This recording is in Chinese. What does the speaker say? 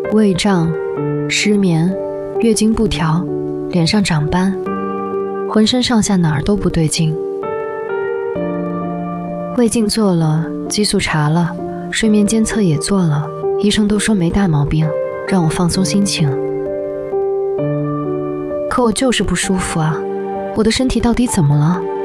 胃胀、失眠、月经不调、脸上长斑，浑身上下哪儿都不对劲。胃镜做了，激素查了，睡眠监测也做了，医生都说没大毛病，让我放松心情。可我就是不舒服啊，我的身体到底怎么了？